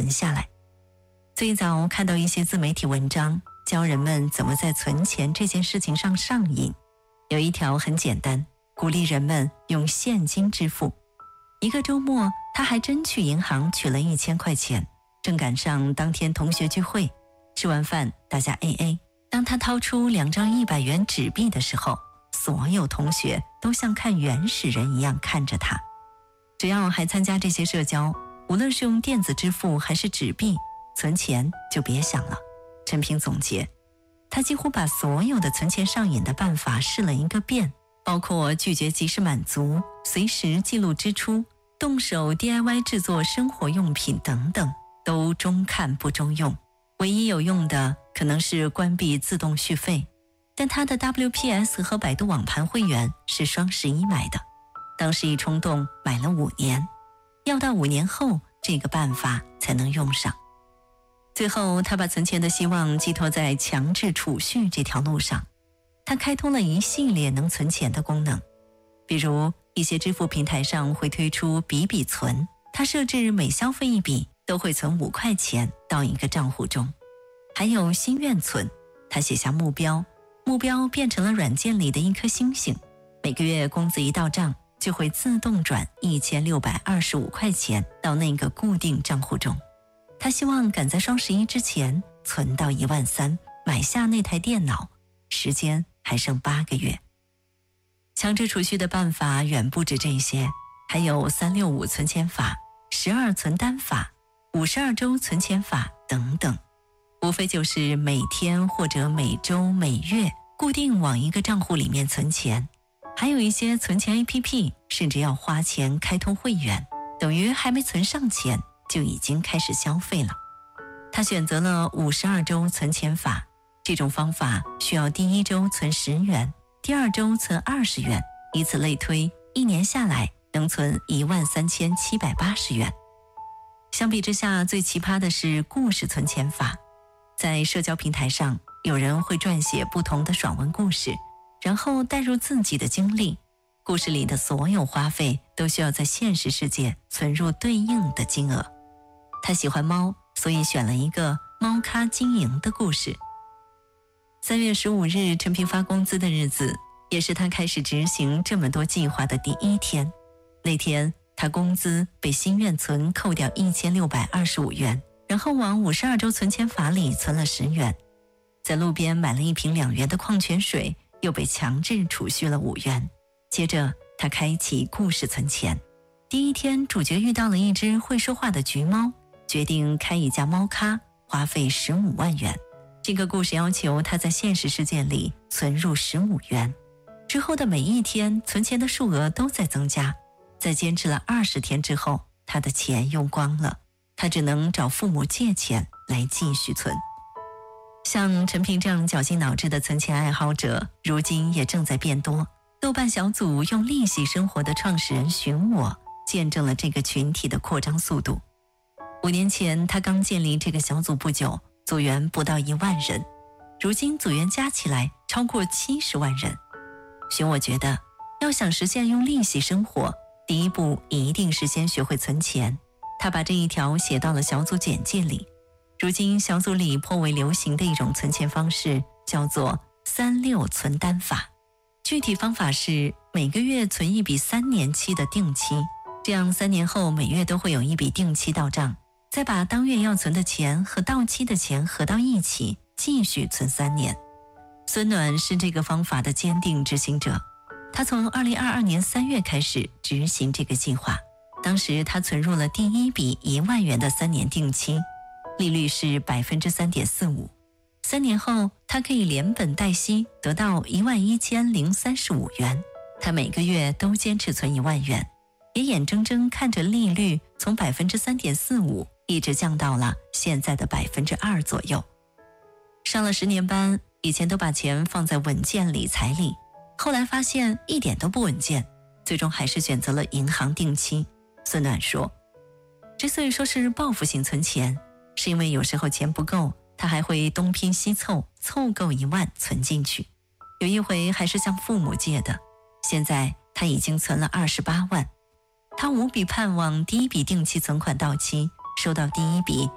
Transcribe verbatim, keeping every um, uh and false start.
存下来。最早看到一些自媒体文章教人们怎么在存钱这件事情上上瘾，有一条很简单，鼓励人们用现金支付。一个周末他还真去银行取了一千块钱，正赶上当天同学聚会，吃完饭大家 A A。 当他掏出两张一百元纸币的时候，所有同学都像看原始人一样看着他。只要还参加这些社交，无论是用电子支付还是纸币，存钱就别想了。陈平总结，他几乎把所有的存钱上瘾的办法试了一个遍，包括拒绝及时满足、随时记录支出、动手 D I Y 制作生活用品等等，都中看不中用。唯一有用的可能是关闭自动续费，但他的 W P S 和百度网盘会员是双十一买的，当时一冲动买了五年，要到五年后这个办法才能用上。最后他把存钱的希望寄托在强制储蓄这条路上，他开通了一系列能存钱的功能，比如一些支付平台上会推出笔笔存，他设置每消费一笔都会存五块钱到一个账户中。还有心愿存，他写下目标，目标变成了软件里的一颗星星，每个月工资一到账就会自动转一千六百二十五块钱到那个固定账户中。他希望赶在双十一之前存到一万三，买下那台电脑，时间还剩八个月。强制储蓄的办法远不止这些，还有三六五存钱法、十二存单法、五十二周存钱法等等，无非就是每天或者每周每月固定往一个账户里面存钱。还有一些存钱 A P P 甚至要花钱开通会员，等于还没存上钱就已经开始消费了。他选择了五十二周存钱法，这种方法需要第一周存十元，第二周存二十元，以此类推，一年下来能存一万三千七百八十元。相比之下，最奇葩的是故事存钱法。在社交平台上，有人会撰写不同的爽文故事，然后带入自己的经历，故事里的所有花费都需要在现实世界存入对应的金额。他喜欢猫，所以选了一个猫咖经营的故事。三月十五日，陈平发工资的日子，也是他开始执行这么多计划的第一天。那天他工资被心愿存扣掉一千六百二十五元，然后往五十二周存钱法里存了十元，在路边买了一瓶两元的矿泉水，又被强制储蓄了五元。接着他开启故事存钱。第一天，主角遇到了一只会说话的橘猫，决定开一家猫咖，花费十五万元。这个故事要求他在现实世界里存入十五元。之后的每一天，存钱的数额都在增加。在坚持了二十天之后，他的钱用光了，他只能找父母借钱来继续存。像陈平这样绞尽脑汁的存钱爱好者，如今也正在变多。豆瓣小组用利息生活的创始人寻我，见证了这个群体的扩张速度。五年前他刚建立这个小组不久，组员不到一万人，如今组员加起来超过七十万人。寻我觉得，要想实现用利息生活，第一步一定是先学会存钱。他把这一条写到了小组简介里。如今小组里颇为流行的一种存钱方式叫做三六存单法。具体方法是每个月存一笔三年期的定期，这样三年后每月都会有一笔定期到账，再把当月要存的钱和到期的钱合到一起，继续存三年。孙暖是这个方法的坚定执行者，他从二零二二年三月开始执行这个计划。当时他存入了第一笔一万元的三年定期，利率是 百分之三点四五。三年后，他可以连本带息得到一万一千零三十五元。他每个月都坚持存一万元，也眼睁睁看着利率从 百分之三点四五 一直降到了现在的 百分之二 左右。上了十年班，以前都把钱放在稳健理财里，后来发现一点都不稳健，最终还是选择了银行定期。孙暖说，之所以说是报复性存钱，是因为有时候钱不够，他还会东拼西凑，凑够一万存进去。有一回还是向父母借的，现在他已经存了二十八万。他无比盼望第一笔定期存款到期，收到第一笔